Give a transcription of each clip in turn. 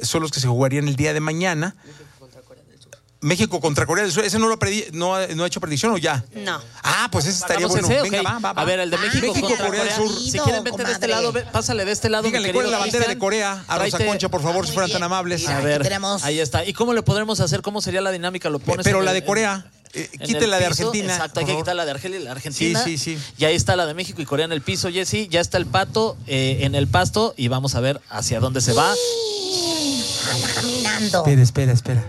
son los que se jugarían el día de mañana. México contra Corea del Sur. ¿Ese no lo no ha hecho predicción o ya? No. Ah, pues ese estaría bueno. Ese, Venga, okay. va. A ver, el de México contra Corea del Sur. Si quieren, vete de este lado, pásale de este lado. Díganle, ¿cuál es la bandera de Corea? A Rosa Concha, por favor, si fueran tan amables. A ver, ahí está. ¿Y cómo le podremos hacer? ¿Cómo sería la dinámica? Lo pones pero la de Corea. Quite la de Argentina. Exacto, hay que quitar la de Argentina. Sí. Y ahí está la de México y Corea en el piso, Jessy. Ya está el pato en el pasto y vamos a ver hacia dónde se va. Caminando. Espera.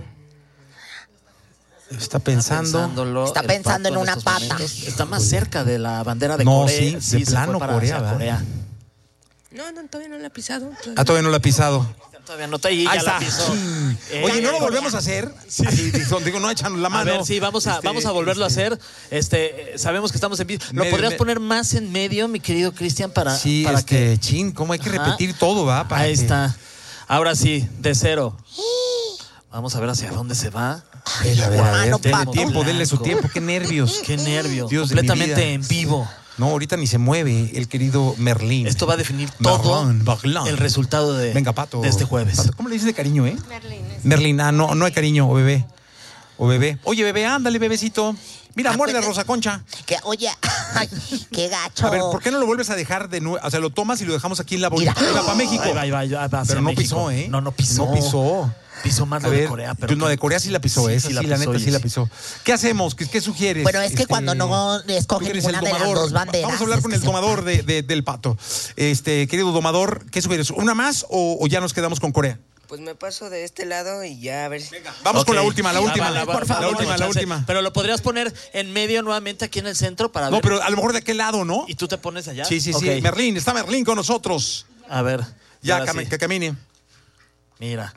Está pensando en una pata. Está más cerca de la bandera de Corea. Sí, de plano Corea. No, todavía no la ha pisado. Todavía no la ha pisado. Todavía no está ahí, ya está. La pisó. Oye, ¿no lo volvemos a hacer? Sí. Digo, no echan la mano. A ver, sí, vamos a volverlo a hacer. Sabemos que estamos en vivo. ¿Lo podrías poner más en medio, mi querido Cristian, para que cómo hay que repetir todo, ¿va? Ahí está. Ahora sí, de cero. Vamos a ver hacia dónde se va. A ver, denle su tiempo. Qué nervios. Qué nervios. Dios completamente en vivo. No, ahorita ni se mueve el querido Merlín. Esto va a definir todo el resultado de este jueves. Pato, ¿cómo le dices de cariño, Merlín. No hay cariño, bebé. Oye, bebé, ándale, bebecito. Mira, muerde a Rosa Concha. Oye, ay, qué gacho. A ver, ¿por qué no lo vuelves a dejar de nuevo? O sea, lo tomas y lo dejamos aquí en la bolita. Para México. Ahí va, pero no México. Pisó, No pisó. Pisó más de Corea. Pero no, de Corea sí la pisó, sí, la neta sí la pisó. ¿Qué hacemos? ¿Qué sugieres? Bueno, es que cuando no escogen ninguna de las dos banderas. Vamos a hablar con el domador del pato. Querido domador, ¿qué sugieres? ¿Una más o ya nos quedamos con Corea? Pues me paso de este lado y ya a ver. Venga, vamos con la última. Por favor, la última. Pero lo podrías poner en medio nuevamente aquí en el centro para ver. No, pero a lo mejor de aquel lado, ¿no? Y tú te pones allá. Sí. Merlín, está Merlín con nosotros. A ver. Ya, que camine. Mira.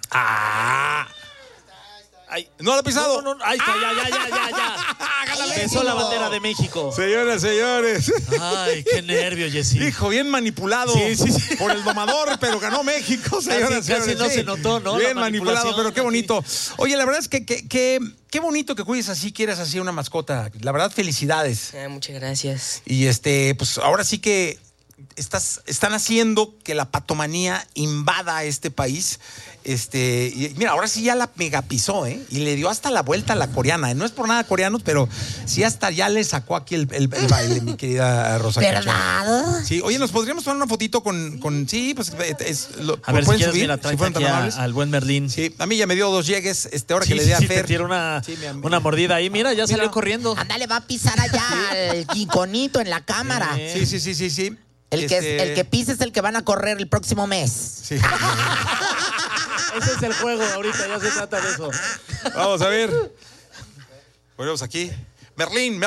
Ay, ¿no lo ha pisado? No. Ahí está, ya. Pesó la bandera de México. Señoras, señores. Ay, qué nervio, Jessy. Hijo, bien manipulado por el domador, pero ganó México, señoras, señores. Casi no se notó, ¿no? Bien manipulado, pero qué bonito. Oye, la verdad es que qué bonito que cuides así, quieras así una mascota. La verdad, felicidades. Muchas gracias. Y pues ahora sí que están haciendo que la patomanía invada este país. Y mira, ahora sí ya la megapisó, y le dio hasta la vuelta a la coreana. No es por nada coreanos, pero sí hasta ya le sacó aquí el baile, mi querida Rosa. ¿Verdad? Sí, oye, ¿nos podríamos tomar una fotito con sí, pues a ver si quieres, mira, trae aquí al buen Merlín. Sí, a mí ya me dio 2 llegues, ahora que le dé a Fer. Te tira una mordida ahí, mira, ya salió corriendo. Ándale, va a pisar allá al quiconito en la cámara. Sí. El que pise es el que van a correr el próximo mes. Sí. Ese es el juego ahorita, ya se trata de eso. Vamos a ver. Ponemos aquí. Merlín.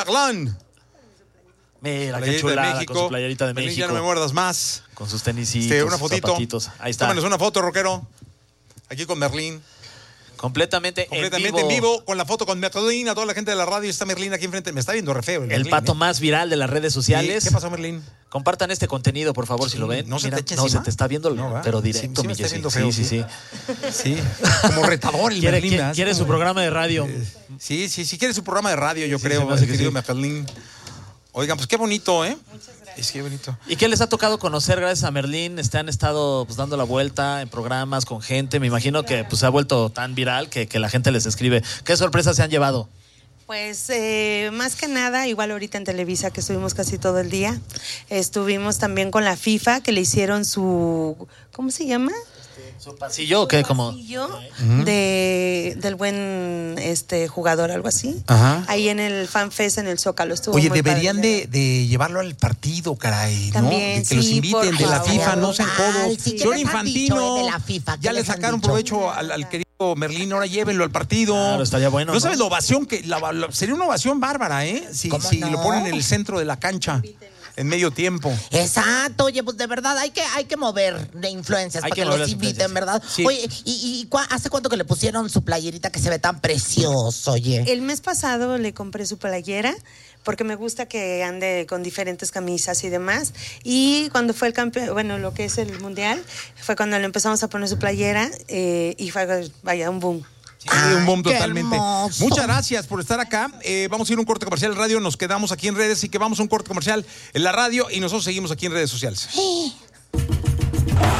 Mira, qué chulada con su playerita de México. Ya no me muerdas más. Con sus tenisitos, una fotito. Zapatitos. Ahí está. Tómanos una foto, rockero. Aquí con Merlín. Completamente en vivo, con la foto con Merlín. A toda la gente de la radio está Merlín aquí enfrente. Me está viendo re feo. El pato más viral de las redes sociales. ¿Qué pasó, Merlín? Compartan este contenido, por favor, si lo ven. No se te se te está viendo, pero directo. Sí, me está viendo feo. Sí. Como retador el Merlín. Quiere su programa de radio. Sí, quiere su programa de radio, yo creo, el querido Merlín. Oigan, pues qué bonito, Muchas gracias. Es que bonito. ¿Y qué les ha tocado conocer gracias a Merlín? Han estado dando la vuelta en programas con gente. Me imagino que se ha vuelto tan viral que la gente les escribe. ¿Qué sorpresas se han llevado? Pues más que nada, igual ahorita en Televisa que estuvimos casi todo el día. Estuvimos también con la FIFA que le hicieron su... ¿Cómo se llama? ¿Su pasillo o qué? Como del buen jugador, algo así. Ajá. Ahí en el FanFest, en el Zócalo. Estuvo Oye, muy deberían padre. de llevarlo al partido, caray, también, ¿no? De que los inviten de la FIFA, no sean codos. Sí, Señor Infantino, de la FIFA, ya le sacaron provecho al querido Merlín, ahora llévenlo al partido. Claro, estaría bueno. No sabes la ovación sería una ovación bárbara, si lo ponen en el centro de la cancha. En medio tiempo. Exacto, oye, pues de verdad hay que mover de influencias para que los inviten, ¿verdad? Sí. Oye, ¿y hace cuánto que le pusieron su playerita que se ve tan precioso, oye? El mes pasado le compré su playera porque me gusta que ande con diferentes camisas y demás. Y cuando fue el campeón, bueno, lo que es el mundial, fue cuando le empezamos a poner su playera y fue, vaya, un boom. Sí, un boom totalmente. Hermoso. Muchas gracias por estar acá. Vamos a ir a un corte comercial en radio, nos quedamos aquí en redes, así que vamos a un corte comercial en la radio y nosotros seguimos aquí en redes sociales.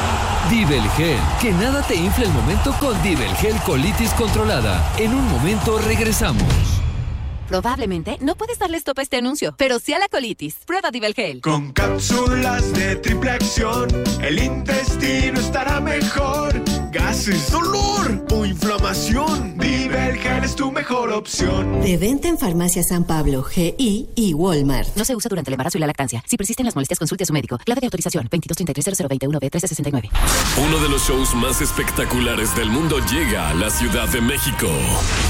Divelgel, que nada te infle el momento con Divelgel colitis controlada. En un momento regresamos. Probablemente no puedes darle stop a este anuncio, pero sí a la colitis. Prueba Divelgel. Con cápsulas de triple acción, el intestino estará mejor. Gases, dolor o inflamación. Divelgel es tu mejor opción. De venta en Farmacia San Pablo, GI y Walmart. No se usa durante el embarazo y la lactancia. Si persisten las molestias, consulte a su médico. Clave de autorización 2233-0021-B1369. Uno de los shows más espectaculares del mundo llega a la Ciudad de México.